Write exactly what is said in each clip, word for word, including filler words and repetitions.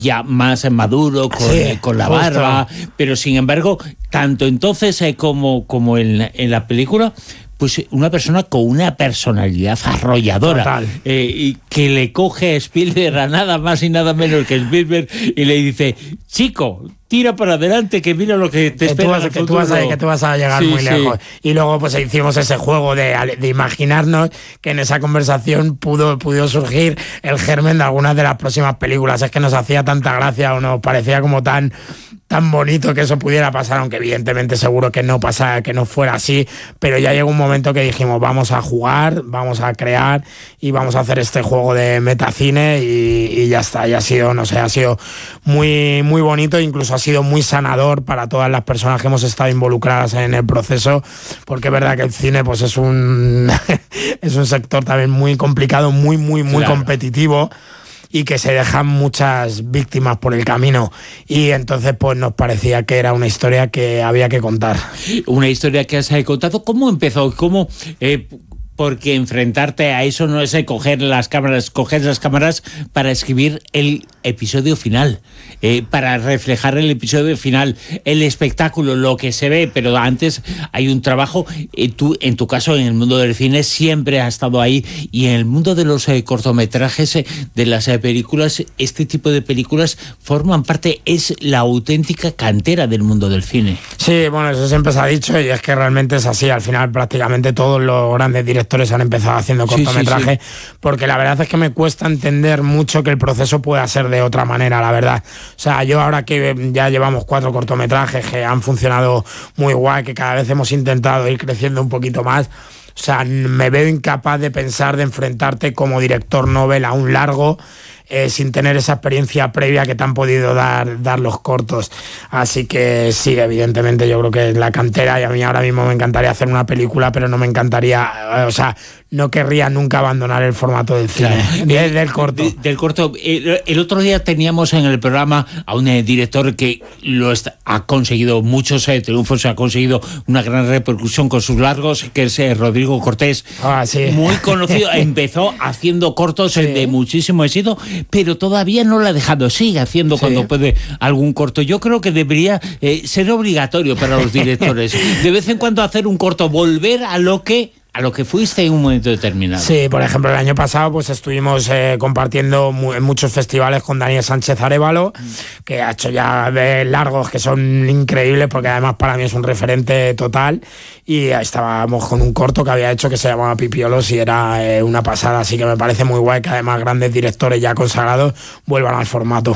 ya más maduro, con, Sí, eh, con la justo. barba, pero sin embargo, tanto entonces eh, como, como en, en la película, pues una persona con una personalidad arrolladora, Total. eh, y que le coge a Spielberg a nada más y nada menos que Spielberg y le dice, chico, tira para adelante, que mira lo que te que tú, espera vas, en el que, tú futuro. vas a, que tú vas a llegar Sí, muy sí. lejos. Y luego pues hicimos ese juego de, de imaginarnos que en esa conversación pudo, pudo surgir el germen de algunas de las próximas películas. Es que nos hacía tanta gracia o nos parecía como tan, tan bonito que eso pudiera pasar, aunque evidentemente seguro que no pasa, que no fuera así, pero ya llegó un momento que dijimos vamos a jugar, vamos a crear y vamos a hacer este juego de metacine y, y ya está, ya ha sido, no sé, ha sido muy, muy bonito, incluso ha sido muy sanador para todas las personas que hemos estado involucradas en el proceso, porque es verdad que el cine pues es un es un sector también muy complicado, muy, muy, muy Claro. competitivo, y que se dejan muchas víctimas por el camino, y entonces pues nos parecía que era una historia que había que contar. Una historia que has eh, contado. ¿Cómo empezó? ¿Cómo...? Eh, porque enfrentarte a eso no es eh, coger las cámaras, coger las cámaras para escribir el episodio final, eh, para reflejar el episodio final, el espectáculo, lo que se ve, pero antes hay un trabajo. Eh, tú, en tu caso, en el mundo del cine siempre has estado ahí, y en el mundo de los eh, cortometrajes, eh, de las eh, películas, este tipo de películas forman parte, es la auténtica cantera del mundo del cine. Sí, bueno, eso siempre se ha dicho y es que realmente es así. Al final prácticamente todos los grandes directores han empezado haciendo Sí, cortometraje, sí, sí. porque la verdad es que me cuesta entender mucho que el proceso pueda ser de otra manera, la verdad. O sea, yo ahora que ya llevamos cuatro cortometrajes que han funcionado muy guay, que cada vez hemos intentado ir creciendo un poquito más, o sea, me veo incapaz de pensar de enfrentarte como director novel a un largo Eh, sin tener esa experiencia previa que te han podido dar, dar los cortos. Así que sí, evidentemente yo creo que es la cantera, y a mí ahora mismo me encantaría hacer una película, pero no me encantaría, eh, o sea, no querría nunca abandonar el formato del cine, Claro. de- del corto. De- del corto. El, el otro día teníamos en el programa a un eh, director que lo está, ha conseguido muchos eh, triunfos, ha conseguido una gran repercusión con sus largos, que es eh, Rodrigo Cortés. Ah, sí. Muy conocido, empezó haciendo cortos eh, Sí. de muchísimo éxito, pero todavía no lo ha dejado, sigue haciendo Sí. cuando puede algún corto. Yo creo que debería eh, ser obligatorio para los directores, de vez en cuando hacer un corto, volver a lo que a lo que fuiste en un momento determinado. Sí, por ejemplo, el año pasado pues estuvimos eh, compartiendo mu- en muchos festivales con Daniel Sánchez Arévalo, que ha hecho ya de largos que son increíbles, porque además para mí es un referente total, y estábamos con un corto que había hecho que se llamaba Pipiolos y era eh, una pasada, así que me parece muy guay que además grandes directores ya consagrados vuelvan al formato.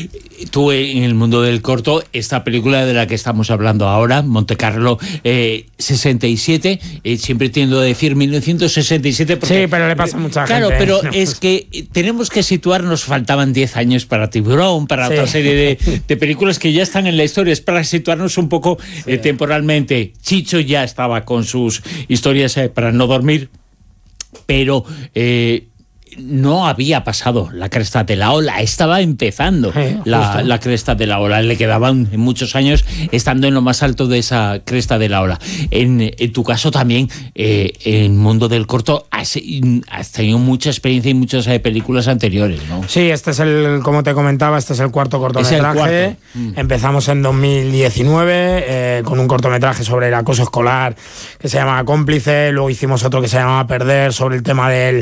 Tú, en el mundo del corto, esta película de la que estamos hablando ahora, Montecarlo eh, sesenta y siete, eh, siempre tiendo a decir mil novecientos sesenta y siete porque, Sí, pero le pasa a mucha claro, gente. pero es que eh, tenemos que situarnos, faltaban diez años para Tiburón, para Sí. otra serie de, de películas que ya están en la historia, es para situarnos un poco eh, temporalmente. Chicho ya estaba con sus historias eh, para no dormir, pero... Eh, no había pasado la cresta de la ola, estaba empezando Sí, la, justo. la cresta de la ola, le quedaban muchos años estando en lo más alto de esa cresta de la ola. En, en tu caso también, eh, en el mundo del corto, has, has tenido mucha experiencia y muchas eh, películas anteriores, ¿no? Sí, este es el, como te comentaba, este es el cuarto cortometraje. Es el cuarto. Mm. Empezamos en dos mil diecinueve eh, con un cortometraje sobre el acoso escolar que se llamaba Cómplice, luego hicimos otro que se llamaba Perder, sobre el tema del,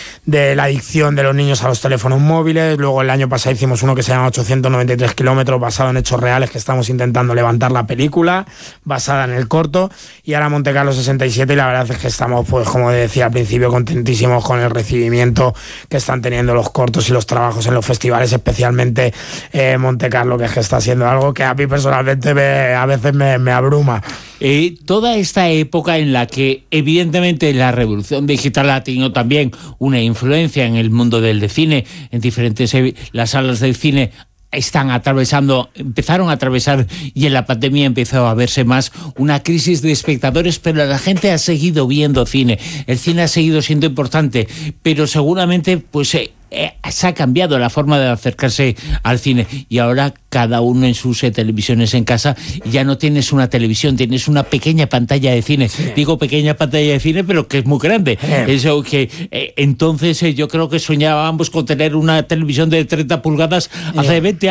de la adicción de los niños a los teléfonos móviles. Luego el año pasado hicimos uno que se llama ochocientos noventa y tres kilómetros, basado en hechos reales, que estamos intentando levantar la película basada en el corto, y ahora Montecarlo sesenta y siete, y la verdad es que estamos, pues como decía al principio, contentísimos con el recibimiento que están teniendo los cortos y los trabajos en los festivales, especialmente eh, Montecarlo, que es que está siendo algo que a mí personalmente me, a veces me, me abruma. Eh, toda esta época en la que evidentemente la revolución digital ha tenido también una influencia en el mundo del cine, en diferentes eh, las salas del cine están atravesando, empezaron a atravesar, y en la pandemia empezó a verse más una crisis de espectadores, pero la gente ha seguido viendo cine, el cine ha seguido siendo importante, pero seguramente pues eh, eh, se ha cambiado la forma de acercarse al cine, y ahora cada uno en sus eh, televisiones en casa, ya no tienes una televisión, tienes una pequeña pantalla de cine. Sí. Digo pequeña pantalla de cine, pero que es muy grande. Eh. Eso que eh, entonces eh, yo creo que soñábamos con tener una televisión de treinta pulgadas hace veinte años.